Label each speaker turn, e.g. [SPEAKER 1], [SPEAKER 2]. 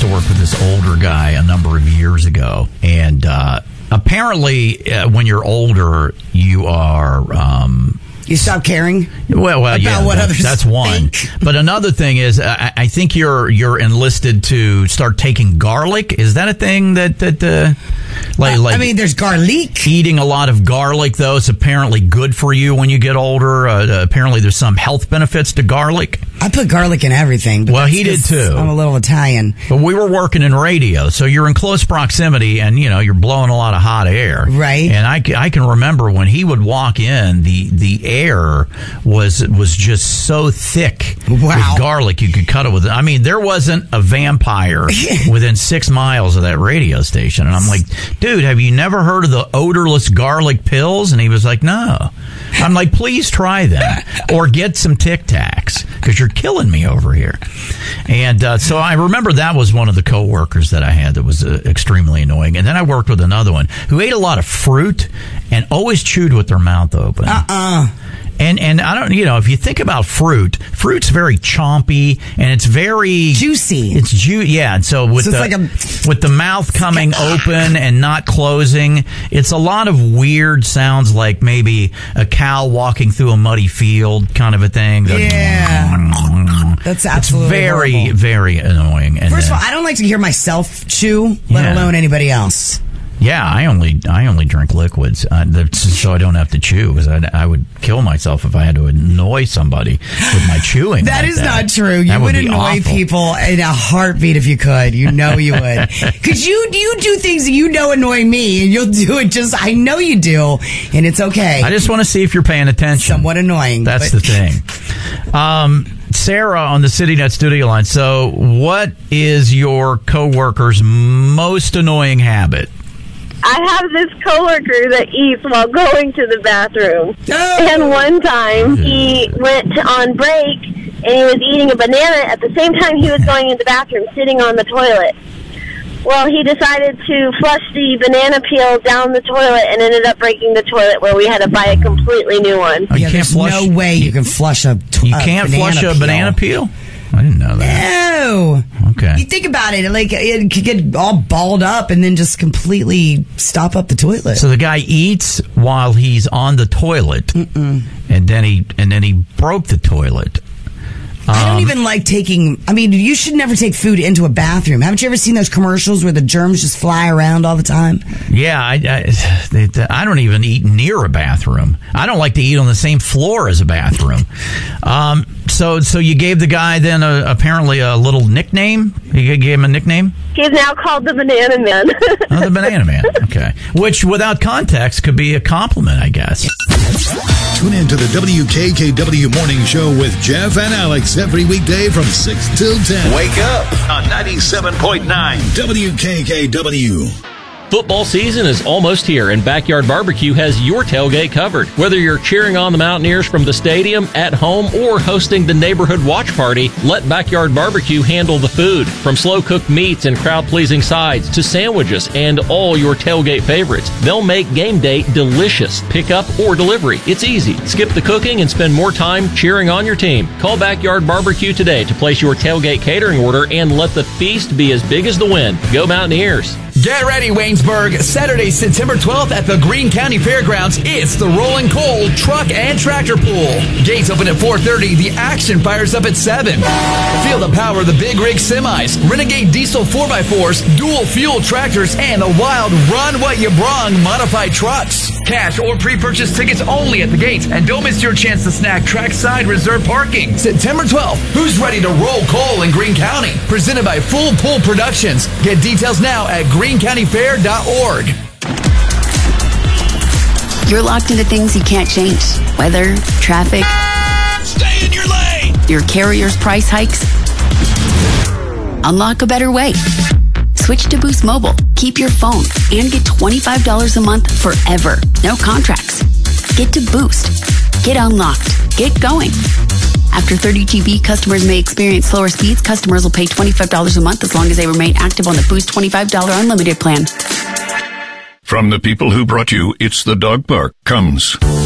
[SPEAKER 1] to work with this older guy a number of years ago, and apparently, when you're older, you are.
[SPEAKER 2] You stop caring.
[SPEAKER 1] Well,
[SPEAKER 2] about
[SPEAKER 1] yeah,
[SPEAKER 2] what others
[SPEAKER 1] that's one.
[SPEAKER 2] think.
[SPEAKER 1] But another thing is, I think you're enlisted to start taking garlic. Is that a thing that
[SPEAKER 2] I mean, there's garlic.
[SPEAKER 1] Eating a lot of garlic, though, is apparently good for you when you get older. Apparently, there's some health benefits to garlic.
[SPEAKER 2] I put garlic in everything.
[SPEAKER 1] Well, he did too.
[SPEAKER 2] I'm a little Italian.
[SPEAKER 1] But we were working in radio, so you're in close proximity, and you're blowing a lot of hot air,
[SPEAKER 2] right?
[SPEAKER 1] And I can remember when he would walk in, the air was just so thick with garlic you could cut it with. I mean, there wasn't a vampire within 6 miles of that radio station, and I'm like, dude, have you never heard of the odorless garlic pills? And he was like, no. I'm like, please try them or get some Tic Tacs because you're killing me over here. And so I remember that was one of the coworkers that I had that was extremely annoying. And then I worked with another one who ate a lot of fruit and always chewed with their mouth open. And I don't, if you think about fruit's very chompy and it's very
[SPEAKER 2] juicy.
[SPEAKER 1] It's yeah. And so with the mouth coming open and not closing, it's a lot of weird sounds, like maybe a cow walking through a muddy field, kind of a thing.
[SPEAKER 2] Yeah, that's absolutely
[SPEAKER 1] very,
[SPEAKER 2] horrible.
[SPEAKER 1] Very annoying. And
[SPEAKER 2] first of all, I don't like to hear myself chew, let alone anybody else.
[SPEAKER 1] Yeah, I only drink liquids so I don't have to chew, because I would kill myself if I had to annoy somebody with my chewing.
[SPEAKER 2] That is not true. You would annoy people in a heartbeat if you could. You know you would. Because you do things that annoy me, and you'll do it I know you do, and it's okay.
[SPEAKER 1] I just want to see if you're paying attention.
[SPEAKER 2] Somewhat annoying.
[SPEAKER 1] That's the thing. Sarah on the CityNet studio line. So what is your coworker's most annoying habit?
[SPEAKER 3] I have this coworker that eats while going to the bathroom. Oh. And one time he went on break and he was eating a banana at the same time he was going into the bathroom, sitting on the toilet. Well, he decided to flush the banana peel down the toilet and ended up breaking the toilet, where we had to buy a completely new one.
[SPEAKER 2] Oh, there's no way you can flush a
[SPEAKER 1] banana peel? I didn't know that.
[SPEAKER 2] No.
[SPEAKER 1] Okay.
[SPEAKER 2] You think about it, it could get all balled up and then just completely stop up the toilet.
[SPEAKER 1] So the guy eats while he's on the toilet, and then he broke the toilet.
[SPEAKER 2] I don't even like taking. I mean, you should never take food into a bathroom. Haven't you ever seen those commercials where the germs just fly around all the time?
[SPEAKER 1] Yeah, I don't even eat near a bathroom. I don't like to eat on the same floor as a bathroom. So you gave the guy then apparently a little nickname? You gave him a nickname?
[SPEAKER 3] He's now called the Banana Man.
[SPEAKER 1] Oh, the Banana Man. Okay. Which, without context, could be a compliment, I guess.
[SPEAKER 4] Tune in to the WKKW Morning Show with Jeff and Alex every weekday from 6 till 10. Wake up on 97.9 WKKW.
[SPEAKER 5] Football season is almost here, and Backyard Barbecue has your tailgate covered. Whether you're cheering on the Mountaineers from the stadium, at home, or hosting the neighborhood watch party, let Backyard Barbecue handle the food. From slow-cooked meats and crowd-pleasing sides to sandwiches and all your tailgate favorites, they'll make game day delicious. Pick up or delivery. It's easy. Skip the cooking and spend more time cheering on your team. Call Backyard Barbecue today to place your tailgate catering order and let the feast be as big as the win. Go Mountaineers.
[SPEAKER 6] Get ready, Waynesburg. Saturday, September 12th at the Greene County Fairgrounds. It's the Rolling Coal Truck and Tractor Pool. Gates open at 4:30. The action fires up at 7. Feel the power of the big rig semis, Renegade diesel 4x4s, dual fuel tractors, and the wild Run What You Brung modified trucks. Cash or pre-purchase tickets only at the gates. And don't miss your chance to snack trackside reserve parking. September 12th. Who's ready to roll coal in Greene County? Presented by Full Pull Productions. Get details now at greencountyfair.org.
[SPEAKER 7] You're locked into things you can't change. Weather, traffic.
[SPEAKER 6] Stay in your lane!
[SPEAKER 7] Your carrier's price hikes. Unlock a better way. Switch to Boost Mobile. Keep your phone and get $25 a month forever. No contracts. Get to Boost. Get unlocked. Get going. After 30 GB, customers may experience slower speeds. Customers will pay $25 a month as long as they remain active on the Boost $25 unlimited plan.
[SPEAKER 4] From the people who brought you It's the Dog Park comes